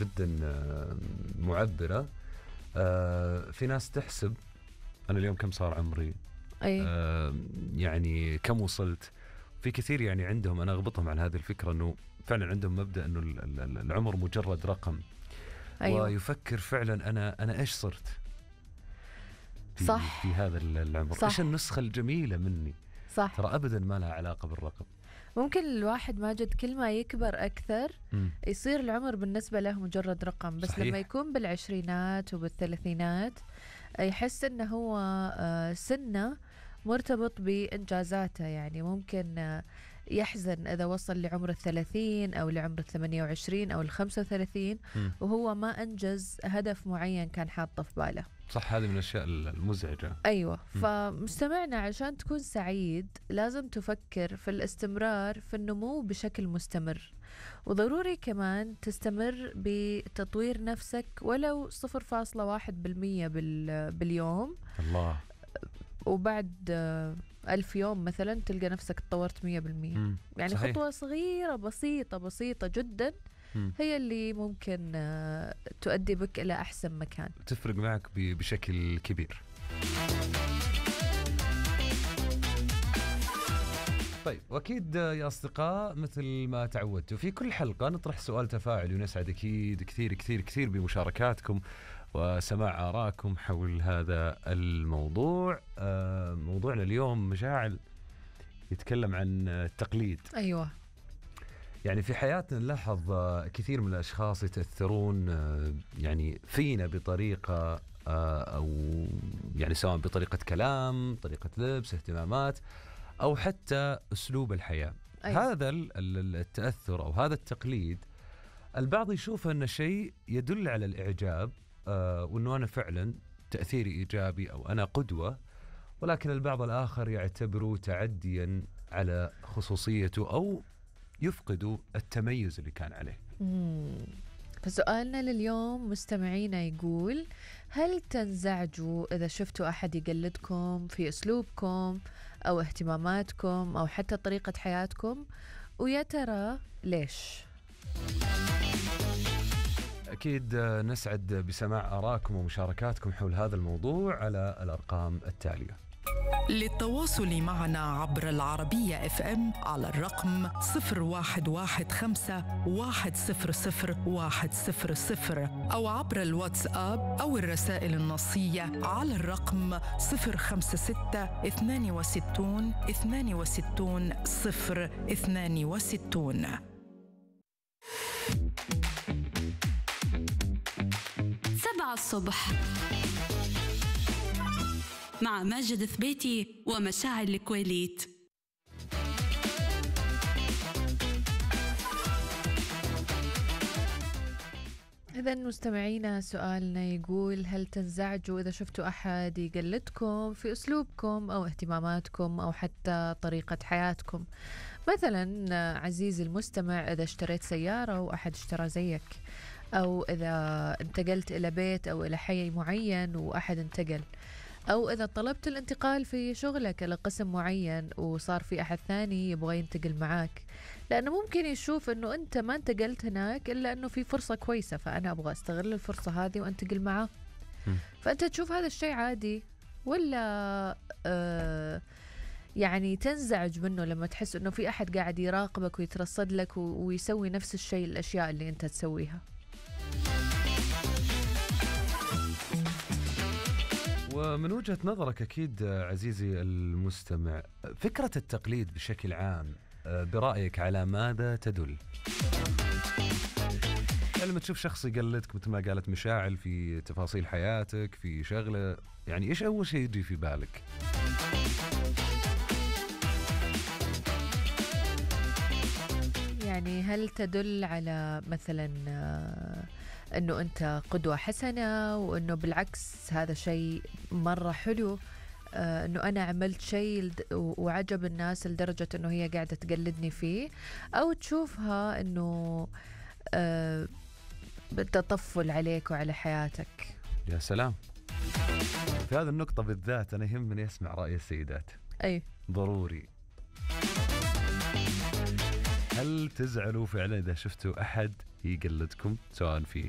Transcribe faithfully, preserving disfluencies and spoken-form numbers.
جدا آه، معبرة. آه، في ناس تحسب أنا اليوم كم صار عمري، أي. آه، يعني كم وصلت. في كثير يعني عندهم، أنا أغبطهم على هذه الفكرة، أنه فعلا عندهم مبدأ أنه ال- ال- العمر مجرد رقم. أيوة. ويفكر فعلا أنا أنا إيش صرت في, صح. في هذا العمر، صح. إيش النسخة الجميلة مني. صح. ترى أبدا ما لها علاقة بالرقم. ممكن الواحد ماجد كل ما يكبر أكثر م. يصير العمر بالنسبة له مجرد رقم، بس صحيح. لما يكون بالعشرينات وبالثلاثينات يحس إنه هو آه، سنة مرتبط بإنجازاته. يعني ممكن آه، يحزن إذا وصل لعمر الثلاثين أو لعمر الثمانية وعشرين أو الخمسة وثلاثين م. وهو ما أنجز هدف معين كان حاطه في باله. صح، هذه من الأشياء المزعجة. أيوة. فمستمعنا عشان تكون سعيد لازم تفكر في الاستمرار في النمو بشكل مستمر، وضروري كمان تستمر بتطوير نفسك ولو صفر فاصلة واحد بالمية باليوم. الله. وبعد آه، ألف يوم مثلا تلقى نفسك تطورت مية بالمية. م. يعني صحيح. خطوة صغيرة بسيطة بسيطة جدا م. هي اللي ممكن آه، تؤدي بك إلى أحسن مكان، تفرق معك ب- بشكل كبير. طيب، وأكيد يا أصدقاء مثل ما تعودتوا في كل حلقة نطرح سؤال تفاعلي، ونسعد أكيد كثير كثير كثير بمشاركاتكم وسماع آراءكم حول هذا الموضوع. آه، موضوعنا اليوم مشاعل يتكلم عن التقليد. أيوة. يعني في حياتنا نلاحظ آه، كثير من الأشخاص يتأثرون آه، يعني فينا بطريقة آه، أو يعني سواء بطريقة كلام، طريقة لبس، اهتمامات، أو حتى أسلوب الحياة. أيوة. هذا ال- ال- التأثر أو هذا التقليد البعض يشوف أنه شيء يدل على الإعجاب، آه، وأنه أنا فعلا تأثيري إيجابي أو أنا قدوة، ولكن البعض الآخر يعتبره تعديا على خصوصيته أو يفقدوا التميز اللي كان عليه. مم. فسؤالنا لليوم مستمعينا يقول: هل تنزعجوا إذا شفتوا أحد يقلدكم في أسلوبكم أو اهتماماتكم أو حتى طريقة حياتكم؟ ويا ترى ليش؟ أكيد آه، نسعد بسماع آراءكم ومشاركاتكم حول هذا الموضوع على الأرقام التالية. للتواصل معنا عبر العربية اف ام على الرقم صفر واحد واحد خمسة واحد صفر صفر واحد صفر صفر، أو عبر الواتساب أو الرسائل النصية على الرقم صفر خمسة ستة اثنان وستون اثنان وستون صفر اثنان وستون. سبعة الصبح مع ماجد ثبيتي ومشاعل الكويليت. إذا مستمعينا سؤالنا يقول: هل تنزعجوا إذا شفتوا أحد يقلدكم في أسلوبكم أو اهتماماتكم أو حتى طريقة حياتكم؟ مثلا عزيزي المستمع، إذا اشتريت سيارة وأحد اشترى زيك، أو إذا انتقلت إلى بيت أو إلى حي معين وأحد انتقل، أو إذا طلبت الانتقال في شغلك إلى قسم معين وصار في أحد ثاني يبغى ينتقل معاك، لأنه ممكن يشوف أنه أنت ما انتقلت هناك إلا أنه في فرصة كويسة، فأنا أبغى أستغل الفرصة هذه وأنتقل معاه. فأنت تشوف هذا الشيء عادي، ولا آه يعني تنزعج منه لما تحس أنه في أحد قاعد يراقبك ويترصد لك ويسوي نفس الشيء، الأشياء اللي أنت تسويها؟ ومن وجهة نظرك أكيد عزيزي المستمع، فكرة التقليد بشكل عام برأيك على ماذا تدل؟ لما تشوف شخص يقلدك مثل ما قالت مشاعل في تفاصيل حياتك، في شغله، يعني إيش أول شيء يجي في بالك؟ يعني هل تدل على مثلا أنه أنت قدوة حسنة، وأنه بالعكس هذا شيء مرة حلو، آه أنه أنا عملت شيء وعجب الناس لدرجة أنه هي قاعدة تقلدني فيه، أو تشوفها أنه آه بالتطفل عليك وعلى حياتك؟ يا سلام، في هذه النقطة بالذات أنا يهمني أسمع رأي السيدات. أي ضروري. هل تزعلوا فعلا إذا شفتوا أحد يقلدكم سواء في